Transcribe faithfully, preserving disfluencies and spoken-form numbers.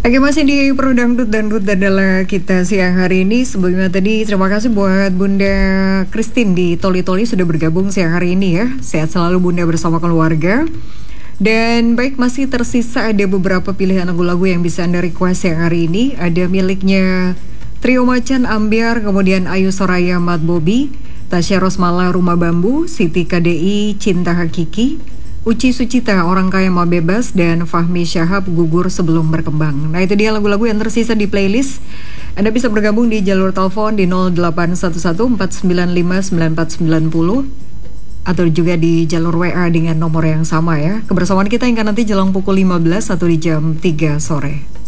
Oke, masih di Pro Dangdut Dangdut adalah kita siang hari ini. Sebelumnya tadi terima kasih buat Bunda Christine di Toli Toli sudah bergabung siang hari ini ya. Sehat selalu Bunda bersama keluarga. Dan baik, masih tersisa ada beberapa pilihan lagu-lagu yang bisa Anda request siang hari ini. Ada miliknya Trio Macan Ambiar, kemudian Ayu Soraya Mat Bobi, Tasya Rosmala Rumah Bambu, Siti K D I Cinta Hakiki, Uci Sucita Orang Kaya Mau Bebas, dan Fahmi Syahab Gugur Sebelum Berkembang. Nah, itu dia lagu-lagu yang tersisa di playlist. Anda bisa bergabung di jalur telepon di nol delapan satu satu empat sembilan lima sembilan empat sembilan nol atau juga di jalur W A dengan nomor yang sama ya. Kebersamaan kita hingga nanti jelang pukul lima belas atau di jam tiga sore.